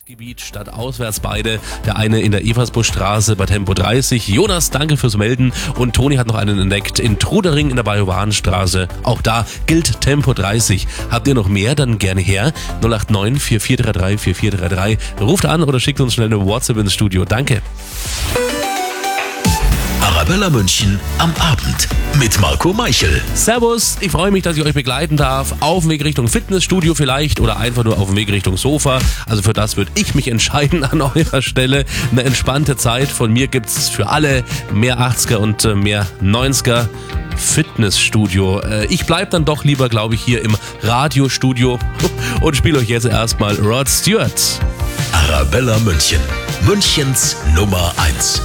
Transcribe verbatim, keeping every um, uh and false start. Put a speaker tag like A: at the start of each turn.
A: Gebiet statt auswärts beide. Der eine in der Eversbuschstraße bei Tempo dreißig. Jonas, danke fürs Melden. Und Toni hat noch einen entdeckt in Trudering in der Bajowarenstraße. Auch da gilt Tempo dreißig. Habt ihr noch mehr? Dann gerne her. null acht neun vier vier drei drei vier vier drei drei. Ruft an oder schickt uns schnell eine WhatsApp ins Studio. Danke.
B: Arabella München am Abend mit Marco Meichel.
A: Servus, ich freue mich, dass ich euch begleiten darf. Auf dem Weg Richtung Fitnessstudio vielleicht oder einfach nur auf dem Weg Richtung Sofa. Also für das würde ich mich entscheiden an eurer Stelle. Eine entspannte Zeit. Von mir gibt's für alle mehr achtziger und mehr neunziger. Fitnessstudio. Ich bleib dann doch lieber, glaube ich, hier im Radiostudio und spiele euch jetzt erstmal Rod Stewart.
B: Arabella München, Münchens Nummer eins.